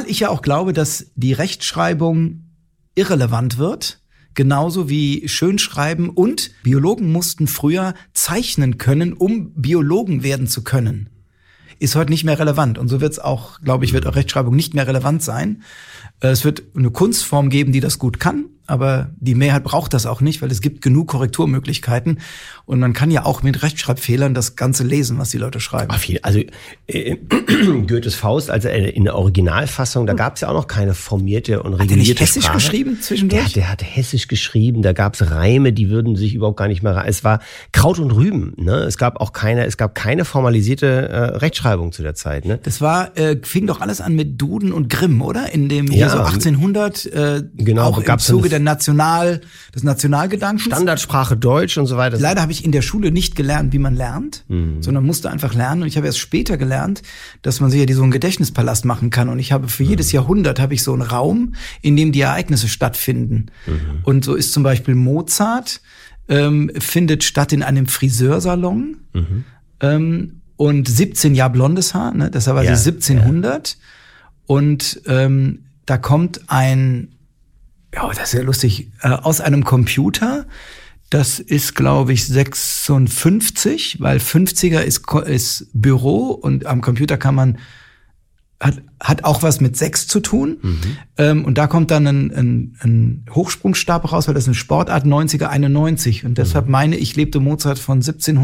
ich ja auch glaube, dass die Rechtschreibung irrelevant wird, genauso wie Schönschreiben, und Biologen mussten früher zeichnen können, um Biologen werden zu können. Ist heute nicht mehr relevant. Und so wird es auch, glaube ich, wird auch Rechtschreibung nicht mehr relevant sein. Es wird eine Kunstform geben, die das gut kann, aber die Mehrheit braucht das auch nicht, weil es gibt genug Korrekturmöglichkeiten. Und man kann ja auch mit Rechtschreibfehlern das Ganze lesen, was die Leute schreiben. Also Goethes Faust, also in der Originalfassung, da gab es ja auch noch keine formierte und regulierte Sprache. Hat er nicht Hessisch geschrieben zwischendurch? Der hat Hessisch geschrieben, da gab es Reime, die würden sich überhaupt gar nicht mehr... Es war Kraut und Rüben, ne? Es gab keine formalisierte Rechtschreibung zu der Zeit, ne? Das war, fing doch alles an mit Duden und Grimm, oder? In dem hier so 1800, genau, auch im Zuge des Nationalgedankens. Standardsprache Deutsch und so weiter. Leider habe ich in der Schule nicht gelernt, wie man lernt, sondern musste einfach lernen. Und ich habe erst später gelernt, dass man sich ja so einen Gedächtnispalast machen kann. Und ich habe für jedes Jahrhundert habe ich so einen Raum, in dem die Ereignisse stattfinden. Und so ist zum Beispiel Mozart, findet statt in einem Friseursalon. Und 17 Jahre blondes Haar, ne? Das war 1700. Und da kommt das ist ja lustig, aus einem Computer. Das ist, glaube ich, 56, weil 50er ist Büro und am Computer kann man, hat auch was mit 6 zu tun. Und da kommt dann ein Hochsprungstab raus, weil das ist eine Sportart, 90er, 91. Und deshalb meine ich, lebte Mozart von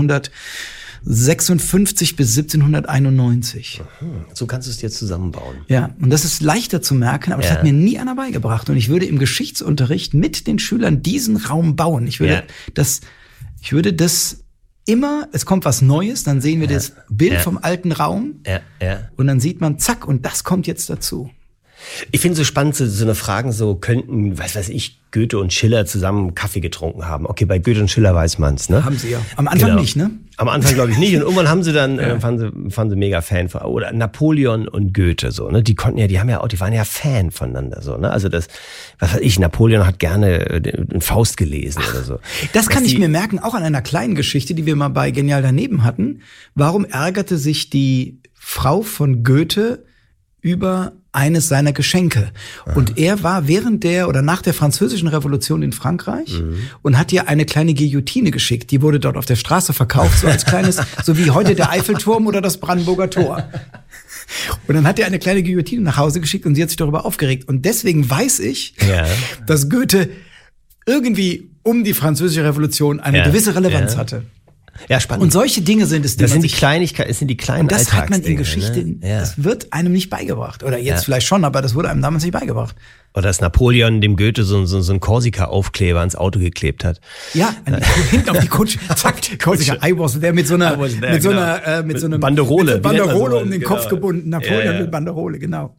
1756 bis 1791. So kannst du es dir zusammenbauen. Ja, und das ist leichter zu merken, aber das hat mir nie einer beigebracht. Und ich würde im Geschichtsunterricht mit den Schülern diesen Raum bauen. Ich würde das immer, es kommt was Neues, dann sehen wir das Bild vom alten Raum und dann sieht man, zack, und das kommt jetzt dazu. Ich finde so spannend, so eine Fragen, so könnten, was weiß ich, Goethe und Schiller zusammen Kaffee getrunken haben. Okay, bei Goethe und Schiller weiß man's, ne? Haben sie ja. Am Anfang nicht, ne? Am Anfang glaube ich nicht. Und irgendwann haben sie dann, waren sie mega Fan von, oder Napoleon und Goethe, so, ne? Die waren ja Fan voneinander, so, ne? Also was weiß ich, Napoleon hat gerne den Faust gelesen oder so. Das kann ich mir merken, auch an einer kleinen Geschichte, die wir mal bei Genial daneben hatten. Warum ärgerte sich die Frau von Goethe über eines seiner Geschenke? Und er war während nach der Französischen Revolution in Frankreich und hat ihr eine kleine Guillotine geschickt. Die wurde dort auf der Straße verkauft, so als kleines, so wie heute der Eiffelturm oder das Brandenburger Tor. Und dann hat er eine kleine Guillotine nach Hause geschickt und sie hat sich darüber aufgeregt. Und deswegen weiß ich, dass Goethe irgendwie um die Französische Revolution eine gewisse Relevanz hatte. Ja, spannend. Und solche Dinge sind es, das sind die Kleinigkeiten, es sind die kleinen Alltagsdinge. Und das hat man in Geschichte, ne? Ja. Das wird einem nicht beigebracht. Oder jetzt vielleicht schon, aber das wurde einem damals nicht beigebracht. Oder dass Napoleon dem Goethe so einen Korsika-Aufkleber ans Auto geklebt hat. Ja, hinten auf die Kutsche. Zack, Korsika, I was there mit so einer Banderole. Banderole um den Kopf gebunden. Napoleon mit Banderole, genau.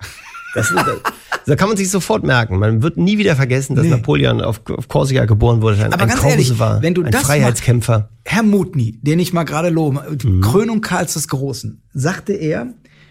Da kann man sich sofort merken. Man wird nie wieder vergessen, dass Napoleon auf Korsika geboren wurde, ein Krause war, wenn du ein das Freiheitskämpfer. Herr Mutny, den ich mal gerade lobe, Krönung Karls des Großen, sagte er,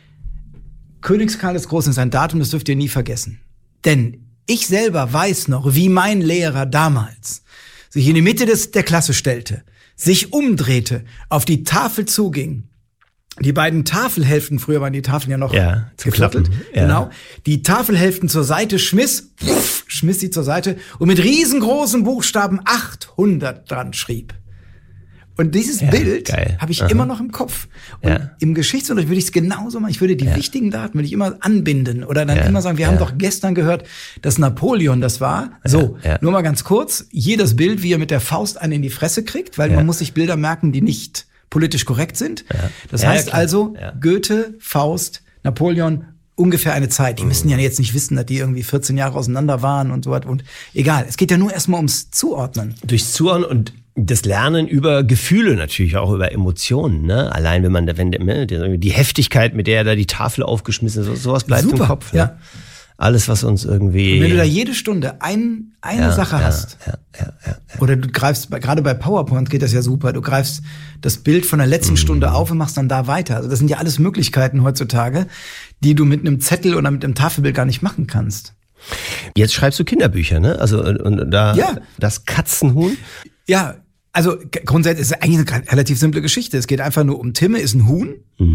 Königs Karl des Großen ist ein Datum, das dürft ihr nie vergessen. Denn ich selber weiß noch, wie mein Lehrer damals sich in die Mitte der Klasse stellte, sich umdrehte, auf die Tafel zuging, die beiden Tafelhälften, früher waren die Tafeln ja noch geviertelt, genau, die Tafelhälften zur Seite schmiss sie zur Seite und mit riesengroßen Buchstaben 800 dran schrieb. Und dieses Bild habe ich immer noch im Kopf. Und im Geschichtsunterricht würde ich es genauso machen. Ich würde die wichtigen Daten würde ich immer anbinden oder dann immer sagen, wir haben doch gestern gehört, dass Napoleon das war. Nur mal ganz kurz, jedes Bild, wie er mit der Faust einen in die Fresse kriegt, weil man muss sich Bilder merken, die nicht politisch korrekt sind. Das heißt Goethe, Faust, Napoleon, ungefähr eine Zeit. Die müssen ja jetzt nicht wissen, dass die irgendwie 14 Jahre auseinander waren und so was. Und egal, es geht ja nur erstmal ums Zuordnen. Durchs Zuordnen und das Lernen über Gefühle natürlich, auch über Emotionen, ne? Allein wenn die Heftigkeit, mit der er da die Tafel aufgeschmissen ist, sowas bleibt im Kopf. Ne? Ja. Alles, was uns irgendwie... Und wenn du da jede Stunde eine Sache hast, oder du greifst, gerade bei PowerPoint geht das ja super, du greifst das Bild von der letzten Stunde auf und machst dann da weiter. Also das sind ja alles Möglichkeiten heutzutage, die du mit einem Zettel oder mit einem Tafelbild gar nicht machen kannst. Jetzt schreibst du Kinderbücher, ne? Also und da das Katzenhuhn. Ja, also grundsätzlich ist es eigentlich eine relativ simple Geschichte. Es geht einfach nur um Timme, ist ein Huhn.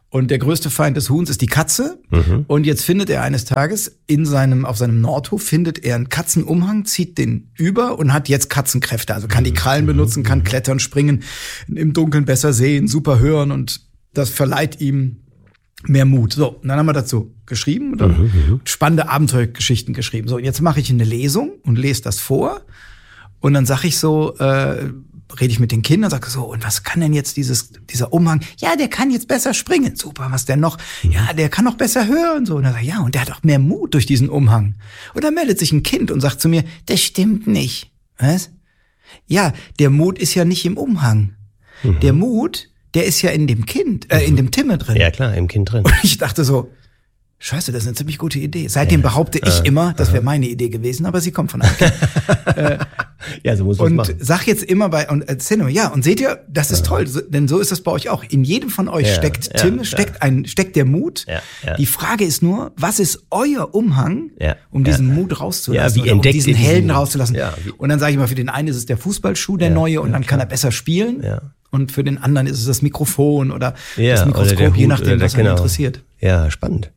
Und der größte Feind des Huhns ist die Katze. Und jetzt findet er eines Tages auf seinem Nordhof findet er einen Katzenumhang, zieht den über und hat jetzt Katzenkräfte. Also kann die Krallen benutzen, kann klettern, springen, im Dunkeln besser sehen, super hören und das verleiht ihm mehr Mut. So, und dann haben wir dazu geschrieben und dann spannende Abenteuergeschichten geschrieben. So, und jetzt mache ich eine Lesung und lese das vor. Und dann sage ich so, rede ich mit den Kindern, sage so, und was kann denn jetzt dieser Umhang? Ja, der kann jetzt besser springen. Super, was denn noch? Ja, der kann noch besser hören. So, und dann sage ich, ja, und der hat auch mehr Mut durch diesen Umhang. Und dann meldet sich ein Kind und sagt zu mir, das stimmt nicht. Was? Ja, der Mut ist ja nicht im Umhang. Der Mut, der ist ja in dem Kind, in dem Timme drin. Ja, klar, im Kind drin. Und ich dachte so, Scheiße, das ist eine ziemlich gute Idee. Seitdem behaupte ich immer, das wäre meine Idee gewesen, aber sie kommt von einem Kind. Ja, so muss man es machen. Und sag jetzt immer und erzähl mir, ja, und seht ihr, das ist toll, denn so ist das bei euch auch. In jedem von euch steckt der Mut. Die Frage ist nur, was ist euer Umhang, um diesen Mut rauszulassen, wie entdeckt um diesen Helden rauszulassen. Ja, und dann sage ich mal, für den einen ist es der Fußballschuh, der neue, und dann kann er besser spielen. Ja. Und für den anderen ist es das Mikrofon oder das Mikroskop, je nachdem, was ihn interessiert. Ja, spannend.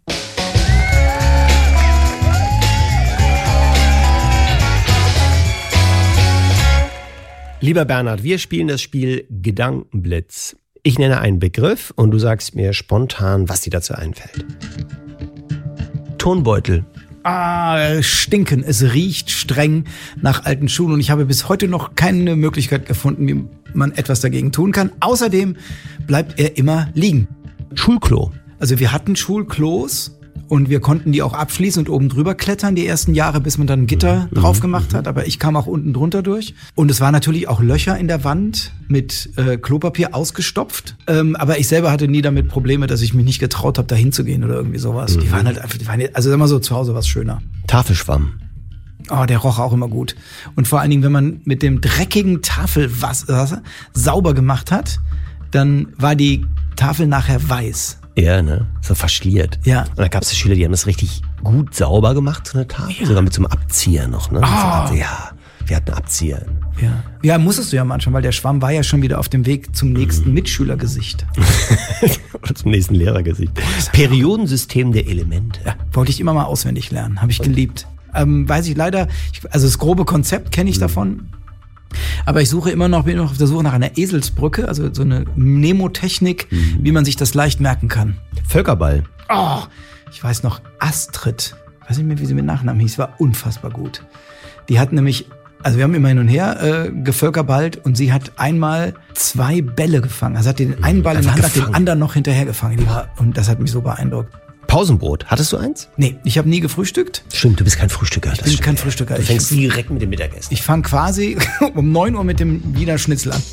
Lieber Bernhard, wir spielen das Spiel Gedankenblitz. Ich nenne einen Begriff und du sagst mir spontan, was dir dazu einfällt. Turnbeutel. Stinken. Es riecht streng nach alten Schuhen und ich habe bis heute noch keine Möglichkeit gefunden, wie man etwas dagegen tun kann. Außerdem bleibt er immer liegen. Schulklo. Also wir hatten Schulklos und wir konnten die auch abschließen und oben drüber klettern die ersten Jahre, bis man dann ein Gitter drauf gemacht hat. Aber ich kam auch unten drunter durch. Und es waren natürlich auch Löcher in der Wand mit Klopapier ausgestopft. Aber ich selber hatte nie damit Probleme, dass ich mich nicht getraut habe, da hinzugehen oder irgendwie sowas. Die waren halt einfach, also sag mal so, zu Hause war es schöner. Tafelschwamm. Oh, der roch auch immer gut. Und vor allen Dingen, wenn man mit dem dreckigen Tafelwasser sauber gemacht hat, dann war die Tafel nachher weiß. Ja, ne? So verschliert. Ja. Und da gab es Schüler, die haben das richtig gut sauber gemacht, so eine Tafel. Ja. Sogar mit so einem Abzieher noch, ne? Ja, wir hatten Abzieher. Ja, musstest du ja manchmal, weil der Schwamm war ja schon wieder auf dem Weg zum nächsten Mitschülergesicht. Oder zum nächsten Lehrergesicht. Periodensystem der Elemente. Ja, wollte ich immer mal auswendig lernen. Habe ich geliebt. Weiß ich leider, also das grobe Konzept kenne ich davon. Aber ich bin immer noch auf der Suche nach einer Eselsbrücke, also so eine Mnemotechnik, wie man sich das leicht merken kann. Völkerball. Oh, ich weiß noch, Astrid, weiß nicht mehr, wie sie mit Nachnamen hieß, war unfassbar gut. Die hat nämlich, also wir haben immer hin und her gevölkerballt und sie hat einmal 2 Bälle gefangen. Also hat den einen Ball in der Hand, hat den anderen noch hinterher gefangen. Und das hat mich so beeindruckt. Pausenbrot. Hattest du eins? Nee, ich habe nie gefrühstückt. Stimmt, du bist kein Frühstücker. Ich bin kein Frühstücker. Du fängst direkt mit dem Mittagessen. Ich fange quasi um 9 Uhr mit dem Wiener Schnitzel an.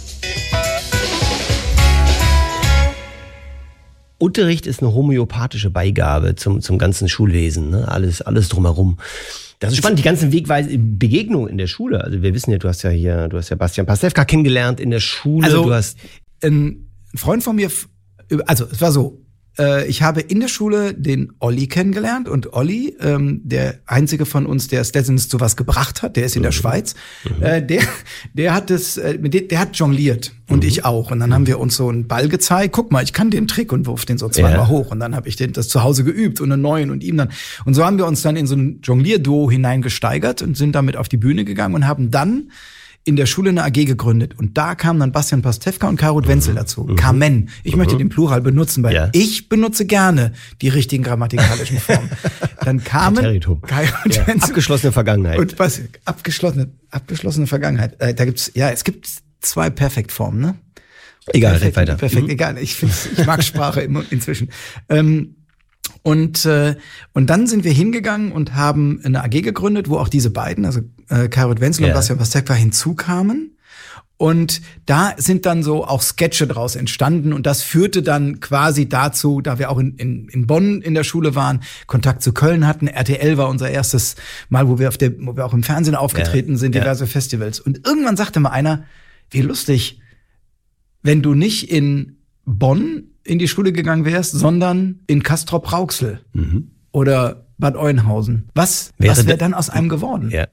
Unterricht ist eine homöopathische Beigabe zum ganzen Schulwesen, ne? Alles drumherum. Das ist spannend, die ganzen Begegnungen in der Schule. Also wir wissen ja, du hast ja Bastian Pastewka kennengelernt in der Schule. Also ein Freund von mir, also es war so, ich habe in der Schule den Olli kennengelernt und Olli, der einzige von uns, der es letztens zu was gebracht hat, der ist in der Schweiz, der hat jongliert und ich auch. Und dann haben wir uns so einen Ball gezeigt, guck mal, ich kann den Trick und wurf den so zweimal hoch. Und dann habe ich das zu Hause geübt und einen neuen und ihm dann. Und so haben wir uns dann in so ein Jonglierduo hineingesteigert und sind damit auf die Bühne gegangen und haben dann in der Schule eine AG gegründet. Und da kamen dann Bastian Pastewka und Kairut Wenzel dazu. Kamen. Ich möchte den Plural benutzen, weil ich benutze gerne die richtigen grammatikalischen Formen. Dann kamen Kairut Wenzel. Abgeschlossene Vergangenheit. Und was? Abgeschlossene Vergangenheit. Es gibt 2 Perfektformen, ne? Egal, red weiter. Perfekt, egal. Ich mag Sprache inzwischen. Und dann sind wir hingegangen und haben eine AG gegründet, wo auch diese beiden, also Kairut Wenzel und Bastian Pastewka hinzukamen. Und da sind dann so auch Sketche draus entstanden. Und das führte dann quasi dazu, da wir auch in Bonn in der Schule waren, Kontakt zu Köln hatten. RTL war unser erstes Mal, wo wir auch im Fernsehen aufgetreten sind, diverse Festivals. Und irgendwann sagte mal einer, wie lustig, wenn du nicht in Bonn in die Schule gegangen wärst, sondern in Castrop-Rauxel oder Bad Oeynhausen. Was wäre dann aus einem geworden? Ja.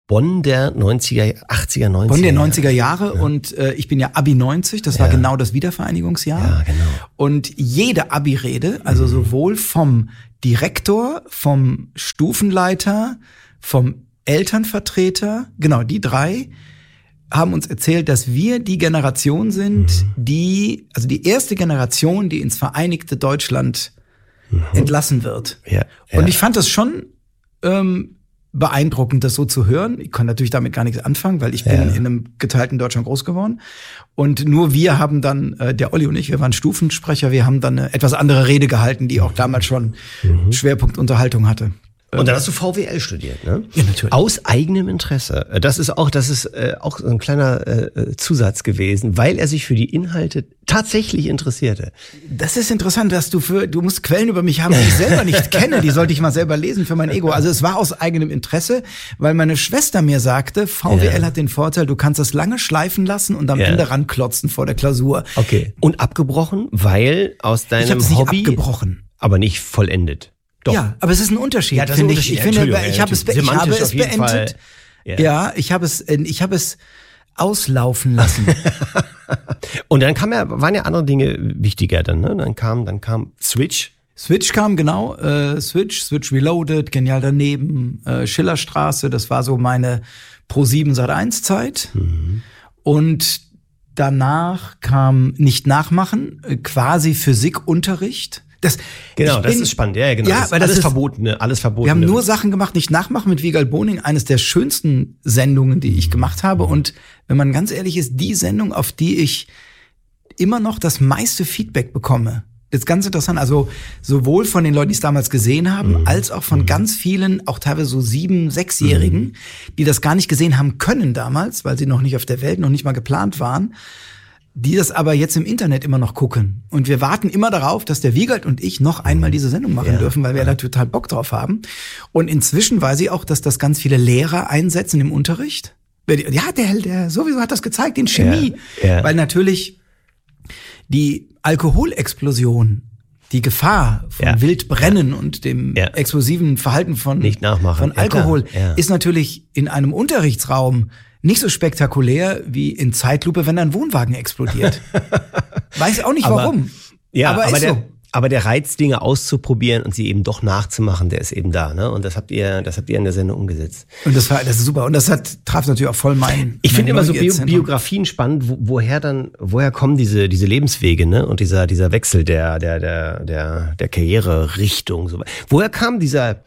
Bonn der 90er, 80er, 90er. Bonn der 90er Jahre und ich bin ja Abi 90, das war genau das Wiedervereinigungsjahr. Ja, genau. Und jede Abi-Rede, also sowohl vom Direktor, vom Stufenleiter, vom Elternvertreter, genau, die drei haben uns erzählt, dass wir die Generation sind, also die erste Generation, die ins Vereinigte Deutschland entlassen wird. Ja. Und ich fand das schon beeindruckend, das so zu hören. Ich konnte natürlich damit gar nichts anfangen, weil ich bin in einem geteilten Deutschland groß geworden. Und nur wir haben dann, der Olli und ich, wir waren Stufensprecher, wir haben dann eine etwas andere Rede gehalten, die auch damals schon Schwerpunkt Unterhaltung hatte. Und dann hast du VWL studiert, ne? Ja, natürlich. Aus eigenem Interesse. Das ist auch so ein kleiner Zusatz gewesen, weil er sich für die Inhalte tatsächlich interessierte. Das ist interessant, dass du musst Quellen über mich haben, die ich selber nicht kenne. Die sollte ich mal selber lesen für mein Ego. Also es war aus eigenem Interesse, weil meine Schwester mir sagte, VWL hat den Vorteil, du kannst das lange schleifen lassen und am Ende ranklotzen vor der Klausur. Okay. Und abgebrochen, weil aus deinem ich hab's nicht Hobby, abgebrochen, aber nicht vollendet. Doch. Ja, aber es ist ein Unterschied, Ja, das ist ein finde ich. Unterschied. Ich finde, Entschuldigung, ich habe es beendet. Ja, ich habe es auslaufen lassen. Und dann waren ja andere Dinge wichtiger dann, ne? Dann kam Switch. Switch kam, genau. Switch Reloaded, Genial daneben, Schillerstraße, das war so meine Pro7 Sat.1 Zeit. Und danach kam Nicht nachmachen, quasi Physikunterricht. Das ist spannend, ja, genau. Ja, weil das ist Verbotene, alles Verbotene. Wir haben nur Sachen gemacht, Nicht nachmachen mit Wiegald Boning, eines der schönsten Sendungen, die ich gemacht habe. Und wenn man ganz ehrlich ist, die Sendung, auf die ich immer noch das meiste Feedback bekomme. Das ist ganz interessant, also sowohl von den Leuten, die es damals gesehen haben, als auch von ganz vielen, auch teilweise so 7-, 6-Jährigen, die das gar nicht gesehen haben können damals, weil sie noch nicht auf der Welt, noch nicht mal geplant waren, die das aber jetzt im Internet immer noch gucken. Und wir warten immer darauf, dass der Wiegald und ich noch einmal diese Sendung machen dürfen, weil wir da total Bock drauf haben. Und inzwischen weiß ich auch, dass das ganz viele Lehrer einsetzen im Unterricht. Ja, der sowieso hat das gezeigt in Chemie. Ja. Weil natürlich die Alkoholexplosion, die Gefahr von Wildbrennen und dem explosiven Verhalten von Alkohol ist natürlich in einem Unterrichtsraum nicht so spektakulär wie in Zeitlupe, wenn ein Wohnwagen explodiert. Weiß auch nicht warum. Ja, aber der Reiz, Dinge auszuprobieren und sie eben doch nachzumachen, der ist eben da, ne? Und das habt ihr in der Sendung umgesetzt. Und das ist super. Und das traf natürlich auch voll Ich finde immer so Biografien spannend, woher kommen diese Lebenswege, ne? Und dieser Wechsel der Karriererichtung, so. Woher kam der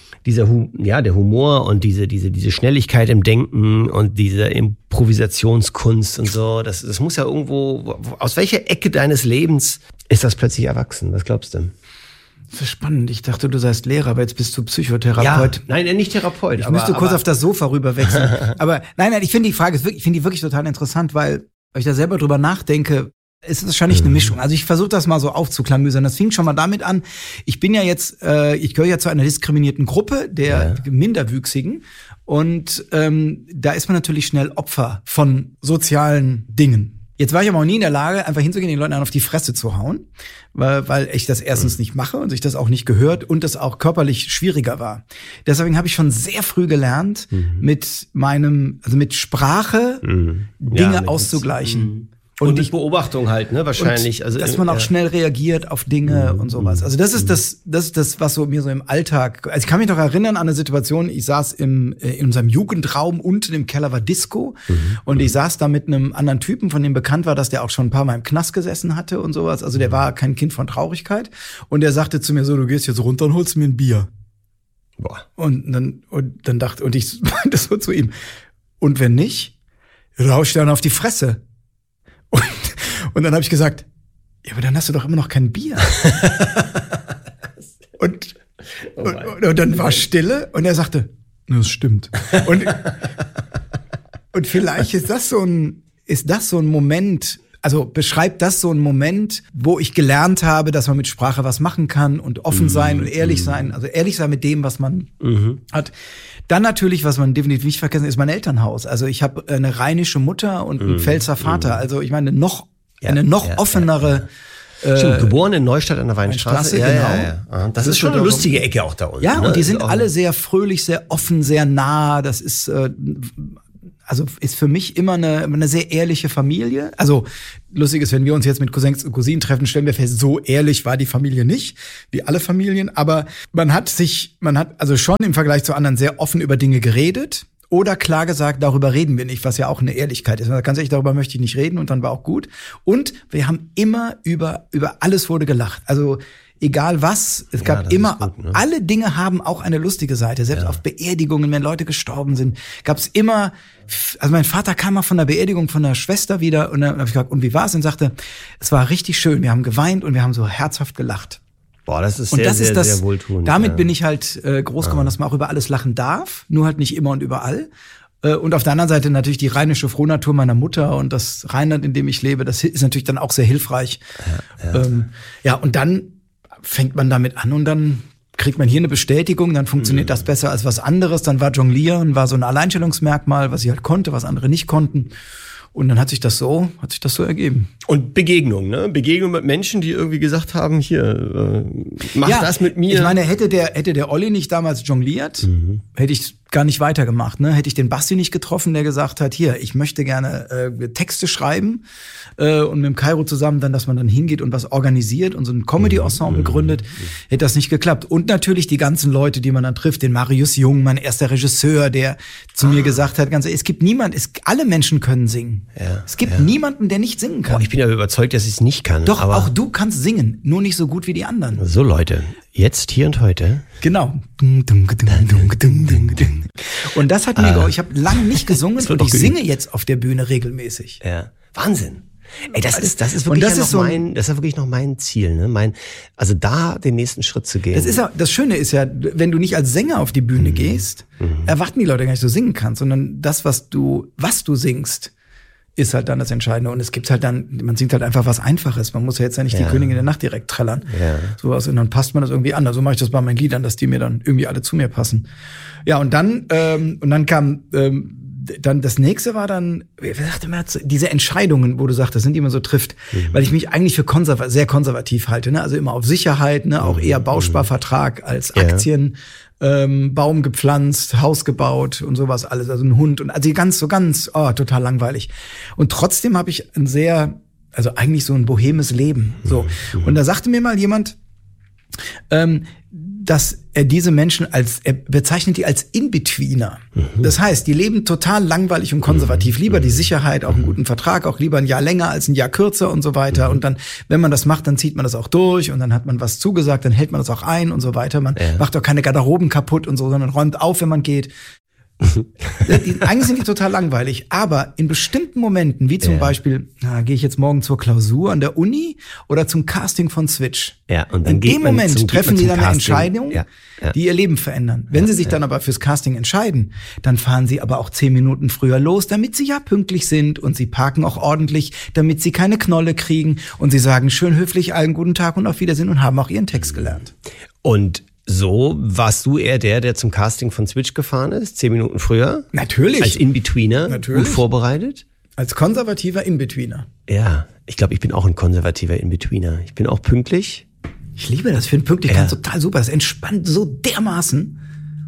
Humor und diese Schnelligkeit im Denken und diese Improvisationskunst und so, das muss ja irgendwo, aus welcher Ecke deines Lebens ist das plötzlich erwachsen? Was glaubst du? Das ist spannend. Ich dachte, du seist Lehrer, aber jetzt bist du Psychotherapeut. Ja, nein, nicht Therapeut. Ich müsste kurz auf das Sofa rüberwechseln. Aber nein, ich finde die wirklich total interessant, weil ich da selber drüber nachdenke. Es ist wahrscheinlich eine Mischung. Also ich versuche das mal so aufzuklamüsern. Das fing schon mal damit an. Ich bin ja jetzt, ich gehöre ja zu einer diskriminierten Gruppe der Minderwüchsigen. Und da ist man natürlich schnell Opfer von sozialen Dingen. Jetzt war ich aber auch nie in der Lage, einfach hinzugehen, den Leuten auf die Fresse zu hauen, weil ich das erstens nicht mache und sich das auch nicht gehört und das auch körperlich schwieriger war. Deswegen habe ich schon sehr früh gelernt, mit Sprache Dinge auszugleichen. Und mit Beobachtung halt, ne, wahrscheinlich. Also, dass man auch schnell reagiert auf Dinge und sowas. Also das ist das, was so mir so im Alltag, also ich kann mich noch erinnern an eine Situation, ich saß in unserem Jugendraum, unten im Keller war Disco und ich saß da mit einem anderen Typen, von dem bekannt war, dass der auch schon ein paar Mal im Knast gesessen hatte und sowas. Also der war kein Kind von Traurigkeit und der sagte zu mir so, du gehst jetzt runter und holst mir ein Bier. Boah. Und ich meinte so zu ihm, und wenn nicht, rausch dann auf die Fresse. Und dann habe ich gesagt, ja, aber dann hast du doch immer noch kein Bier. und dann war Stille und er sagte, das stimmt. Und vielleicht ist das so ein Moment, also beschreibt das so einen Moment, wo ich gelernt habe, dass man mit Sprache was machen kann und offen sein und ehrlich sein, also ehrlich sein mit dem, was man hat. Dann natürlich, was man definitiv nicht vergessen, ist mein Elternhaus. Also ich habe eine rheinische Mutter und einen Pfälzer Vater. Also ich meine, eine noch offenere Stimmt, geboren in Neustadt an der Weinstraße. Genau. Ja. Das ist schon eine lustige Ecke auch da unten. Ja, ne? und die sind alle sehr fröhlich, sehr offen, sehr nah. Das ist also ist für mich immer eine sehr ehrliche Familie. Also lustig ist, wenn wir uns jetzt mit Cousins und Cousinen treffen, stellen wir fest, so ehrlich war die Familie nicht, wie alle Familien. Aber man hat also schon im Vergleich zu anderen sehr offen über Dinge geredet. Oder klar gesagt, darüber reden wir nicht, was ja auch eine Ehrlichkeit ist. Ganz ehrlich, darüber möchte ich nicht reden und dann war auch gut. Und wir haben immer über alles wurde gelacht. Also egal was, es gab immer, gut, ne? Alle Dinge haben auch eine lustige Seite. Selbst auf Beerdigungen, wenn Leute gestorben sind, gab es immer, also mein Vater kam mal von der Beerdigung von der Schwester wieder und dann habe ich gesagt, und wie war's? Und sagte, es war richtig schön, wir haben geweint und wir haben so herzhaft gelacht. Boah, das ist sehr wohltuend. Damit bin ich halt groß geworden, dass man auch über alles lachen darf, nur halt nicht immer und überall. Und auf der anderen Seite natürlich die rheinische Frohnatur meiner Mutter und das Rheinland, in dem ich lebe, das ist natürlich dann auch sehr hilfreich. Und dann fängt man damit an und dann kriegt man hier eine Bestätigung, dann funktioniert das besser als was anderes. Dann war Jonglieren, war so ein Alleinstellungsmerkmal, was ich halt konnte, was andere nicht konnten. Und dann hat sich das so ergeben. Und Begegnung, ne? Begegnung mit Menschen, die irgendwie gesagt haben, hier, mach das mit mir. Ich meine, hätte der Olli nicht damals jongliert, hätte ich gar nicht weitergemacht, ne? Hätte ich den Basti nicht getroffen, der gesagt hat, hier, ich möchte gerne Texte schreiben und mit dem Kairo zusammen dann, dass man dann hingeht und was organisiert und so ein Comedy-Ensemble gründet, hätte das nicht geklappt. Und natürlich die ganzen Leute, die man dann trifft, den Marius Jung, mein erster Regisseur, der zu mir gesagt hat, es gibt alle Menschen können singen. Ja, es gibt niemanden, der nicht singen kann. Boah, ich bin ja überzeugt, dass ich es nicht kann. Doch, aber auch du kannst singen, nur nicht so gut wie die anderen. So Leute, jetzt, hier und heute. Genau. Und das hat mir geholfen. Ich habe lange nicht gesungen und ich singe jetzt auf der Bühne regelmäßig. Ja, Wahnsinn. Ey, das ist wirklich noch mein Ziel, ne? Also da den nächsten Schritt zu gehen. Das Schöne ist ja, wenn du nicht als Sänger auf die Bühne gehst, erwarten die Leute gar nicht, dass du singen kannst, sondern das, was du singst, ist halt dann das Entscheidende. Und es gibt halt dann, man singt halt einfach was Einfaches. Man muss ja jetzt ja nicht die Königin der Nacht direkt trällern. Ja. Sowas, und dann passt man das irgendwie an. So mache ich das bei meinen Liedern, dass die mir dann irgendwie alle zu mir passen. Ja, und dann kam dann das nächste war dann, wer sagte mir, diese Entscheidungen, wo du sagst, das sind die man so trifft, weil ich mich eigentlich für sehr konservativ halte, ne? Also immer auf Sicherheit, ne? Auch eher Bausparvertrag als Aktien, Baum gepflanzt, Haus gebaut und sowas alles, also ein Hund und also ganz total langweilig. Und trotzdem habe ich eigentlich so ein bohemes Leben, so. Und da sagte mir mal jemand, dass er diese Menschen er bezeichnet die als In-Betweener. Das heißt, die leben total langweilig und konservativ. Lieber die Sicherheit, auch einen guten Vertrag, auch lieber ein Jahr länger als ein Jahr kürzer und so weiter. Und dann, wenn man das macht, dann zieht man das auch durch und dann hat man was zugesagt, dann hält man das auch ein und so weiter. Man macht auch keine Garderoben kaputt und so, sondern räumt auf, wenn man geht. Eigentlich sind die total langweilig, aber in bestimmten Momenten, wie zum Beispiel, gehe ich jetzt morgen zur Klausur an der Uni oder zum Casting von Switch. Ja, und dann in dem Moment treffen die dann eine Entscheidung, die ihr Leben verändern. Wenn sie sich dann aber fürs Casting entscheiden, dann fahren sie aber auch 10 Minuten früher los, damit sie ja pünktlich sind und sie parken auch ordentlich, damit sie keine Knolle kriegen und sie sagen schön höflich allen guten Tag und auf Wiedersehen und haben auch ihren Text gelernt. Und so warst du eher der zum Casting von Switch gefahren ist, 10 Minuten früher? Natürlich. Als In-Betweener, gut vorbereitet? Als konservativer In-Betweener. Ja, ich glaube, ich bin auch ein konservativer In-Betweener. Ich bin auch pünktlich. Ich liebe das, ich finde Pünktlichkeit total super. Das entspannt so dermaßen.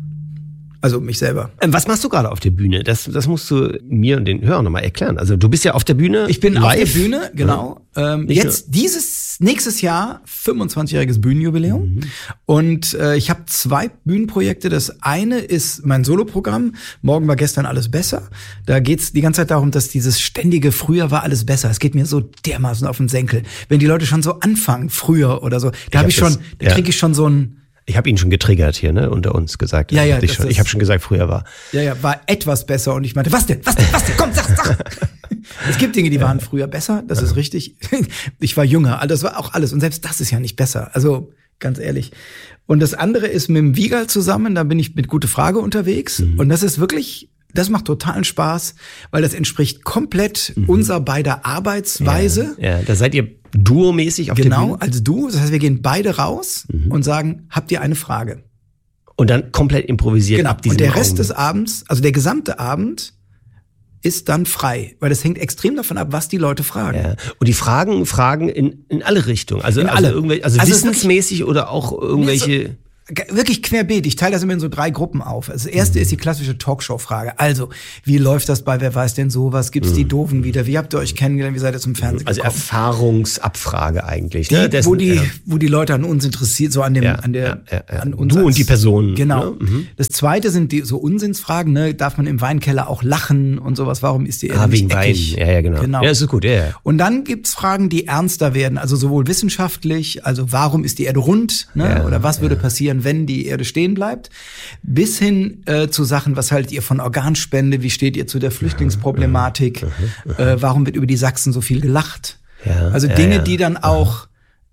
Also mich selber. Was machst du gerade auf der Bühne? Das musst du mir und den Hörern nochmal erklären. Also du bist ja auf der Bühne. Ich bin live auf der Bühne, genau. Jetzt nächstes Jahr 25-jähriges Bühnenjubiläum. Und ich habe 2 Bühnenprojekte. Das eine ist mein Soloprogramm. Morgen war gestern alles besser. Da geht's die ganze Zeit darum, dass dieses ständige früher war alles besser. Es geht mir so dermaßen auf den Senkel. Wenn die Leute schon so anfangen, früher oder so, da kriege ich schon so ein. Ich habe ihn schon getriggert hier, ne, unter uns gesagt. Ja. Ich habe schon gesagt, früher war. Ja, war etwas besser und ich meinte, was denn? Komm, sag. Es gibt Dinge, die waren früher besser, das ist richtig. Ich war jünger, das war auch alles und selbst das ist ja nicht besser. Also, ganz ehrlich. Und das andere ist mit dem Wiegal zusammen, da bin ich mit Gute Frage unterwegs und das ist wirklich, das macht totalen Spaß, weil das entspricht komplett unser beider Arbeitsweise. Ja, da seid ihr duomäßig auf der Bühne. Genau, als Duo. Das heißt, wir gehen beide raus und sagen, habt ihr eine Frage? Und dann komplett improvisiert ab diesem Und der Rest des Abends, also der gesamte Abend, ist dann frei, weil das hängt extrem davon ab, was die Leute fragen. Ja. Und die fragen in alle Richtungen, also wissensmäßig oder auch irgendwelche... Wirklich querbeet. Ich teile das immer in so 3 Gruppen auf. Also das erste ist die klassische Talkshow-Frage. Also, wie läuft das bei Wer weiß denn sowas? Gibt's die Doofen wieder? Wie habt ihr euch kennengelernt? Wie seid ihr zum Fernsehen gekommen? Also Erfahrungsabfrage eigentlich. Ne? Wo die Leute an uns interessiert, so an uns. Du und die Person. Genau. Ne? Das zweite sind die so Unsinnsfragen. Ne? Darf man im Weinkeller auch lachen und sowas? Warum ist die Erde nicht eckig? Wein. Ja, genau. Ja, das ist gut. Ja. Und dann gibt's Fragen, die ernster werden. Also sowohl wissenschaftlich, also warum ist die Erde rund? Ne? Ja, oder was würde passieren, wenn die Erde stehen bleibt, bis hin zu Sachen, was haltet ihr von Organspende, wie steht ihr zu der Flüchtlingsproblematik, warum wird über die Sachsen so viel gelacht? Also Dinge, die dann auch,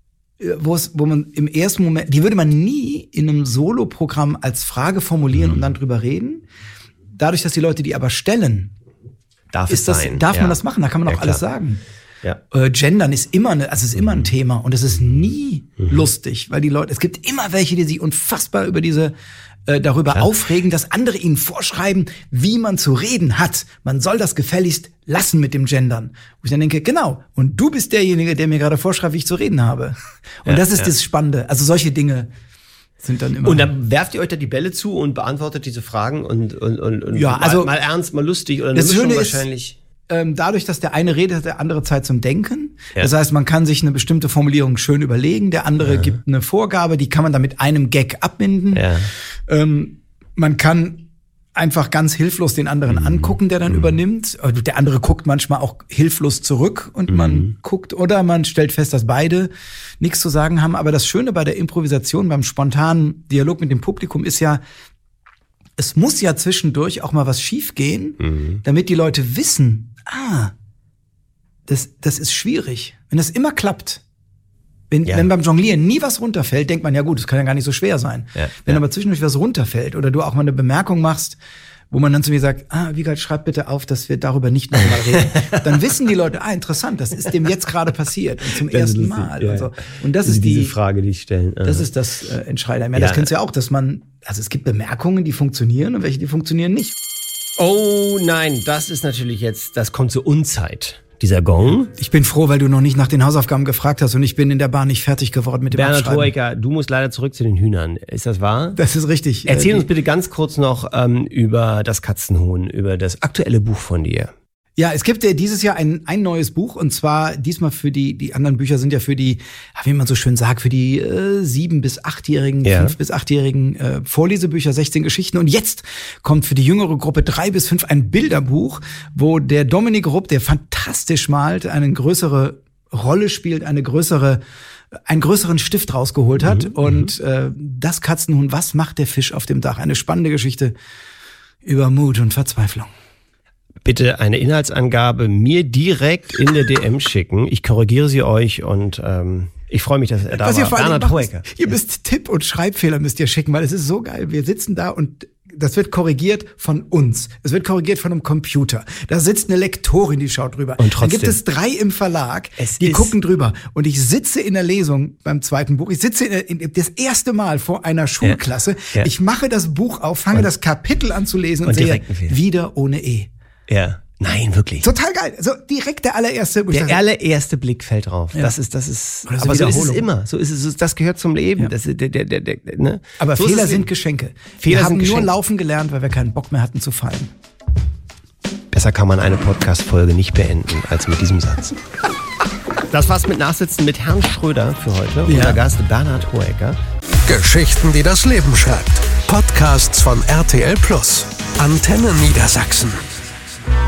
wo man im ersten Moment, die würde man nie in einem Soloprogramm als Frage formulieren und dann drüber reden. Dadurch, dass die Leute die aber stellen, darf man das machen, da kann man auch alles sagen. Ja. Gendern ist immer ein Thema und es ist nie lustig, weil die Leute, es gibt immer welche, die sich unfassbar über darüber aufregen, dass andere ihnen vorschreiben, wie man zu reden hat. Man soll das gefälligst lassen mit dem Gendern. Wo ich dann denke, genau, und du bist derjenige, der mir gerade vorschreibt, wie ich zu reden habe. Und das ist das Spannende. Also solche Dinge sind dann immer. Und dann werft ihr euch da die Bälle zu und beantwortet diese Fragen und ja, also mal ernst, mal lustig oder eine das Mischung Schöne wahrscheinlich. Ist, dadurch, dass der eine redet, hat der andere Zeit zum Denken. Ja. Das heißt, man kann sich eine bestimmte Formulierung schön überlegen. Der andere gibt eine Vorgabe, die kann man dann mit einem Gag abbinden. Ja. Man kann einfach ganz hilflos den anderen angucken, der dann übernimmt. Der andere guckt manchmal auch hilflos zurück und man guckt, oder man stellt fest, dass beide nichts zu sagen haben. Aber das Schöne bei der Improvisation, beim spontanen Dialog mit dem Publikum ist ja, es muss ja zwischendurch auch mal was schiefgehen, damit die Leute wissen, das ist schwierig. Wenn das immer klappt, wenn beim Jonglieren nie was runterfällt, denkt man, ja gut, das kann ja gar nicht so schwer sein. Ja, wenn aber zwischendurch was runterfällt oder du auch mal eine Bemerkung machst, wo man dann zu mir sagt, Wiegald, schreib bitte auf, dass wir darüber nicht nochmal reden. Dann wissen die Leute, interessant, das ist dem jetzt gerade passiert und zum ersten Mal. Ja. Und so. Und das also ist diese Frage, die ich stelle. Das ist das Entscheidende. Das kennst du ja auch, dass es gibt Bemerkungen, die funktionieren und welche, die funktionieren nicht. Oh nein, das kommt zur Unzeit. Dieser Gong. Ich bin froh, weil du noch nicht nach den Hausaufgaben gefragt hast und ich bin in der Bahn nicht fertig geworden mit dem Bernhard Abschreiben. Hoeker, du musst leider zurück zu den Hühnern. Ist das wahr? Das ist richtig. Erzähl uns bitte ganz kurz noch über das Katzenhuhn, über das aktuelle Buch von dir. Ja, es gibt dieses Jahr ein neues Buch und zwar diesmal für die anderen Bücher sind ja für die, wie man so schön sagt, für die 7- bis 8-Jährigen, 5- bis 8-Jährigen Vorlesebücher, 16 Geschichten. Und jetzt kommt für die jüngere Gruppe 3 bis 5 ein Bilderbuch, wo der Dominik Rupp, der fantastisch malt, eine größere Rolle spielt, einen größeren Stift rausgeholt hat. Und das Katzenhuhn, was macht der Fisch auf dem Dach? Eine spannende Geschichte über Mut und Verzweiflung. Bitte eine Inhaltsangabe mir direkt in der DM schicken. Ich korrigiere sie euch und ich freue mich, dass er da war. Bernhard Hoeker. Ihr müsst Tipp- und Schreibfehler müsst ihr schicken, weil es ist so geil. Wir sitzen da und das wird korrigiert von uns. Es wird korrigiert von einem Computer. Da sitzt eine Lektorin, die schaut drüber. Und trotzdem. Dann gibt es 3 im Verlag, die gucken drüber. Und ich sitze in der Lesung beim zweiten Buch. Ich sitze das erste Mal vor einer Schulklasse. Ja. Ich mache das Buch auf, fange das Kapitel an zu lesen und sehe wieder ohne E. Ja. Nein, wirklich. Total geil. So direkt der allererste. Der allererste Blick fällt drauf. Ja. Das ist. Aber so ist es immer. So ist es. Das gehört zum Leben. Ja. Das ist ne? Aber so Fehler sind Geschenke. Wir haben nur laufen gelernt, weil wir keinen Bock mehr hatten zu fallen. Besser kann man eine Podcast-Folge nicht beenden als mit diesem Satz. Das war's mit Nachsitzen mit Herrn Schröder für heute. Unser Gast Bernhard Hoeker. Geschichten, die das Leben schreibt. Podcasts von RTL+. Antenne Niedersachsen.